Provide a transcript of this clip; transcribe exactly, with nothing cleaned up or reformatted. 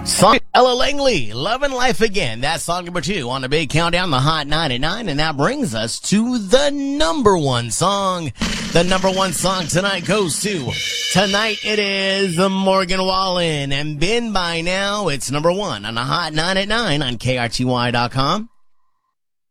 Song Ella Langley, Loving Life Again. That's song number two on the big countdown, the Hot ninety-nine, and that brings us to the number one song. The number one song tonight goes to, tonight it is Morgan Wallen, and been by now, it's number one on the Hot ninety-nine on K R T Y dot com.